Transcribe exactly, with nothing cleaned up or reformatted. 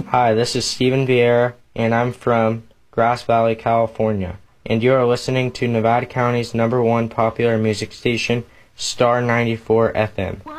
Hi, this is Steven Vieira, and I'm from Grass Valley, California. And you are listening to Nevada County's number one popular music station, Star ninety-four F M.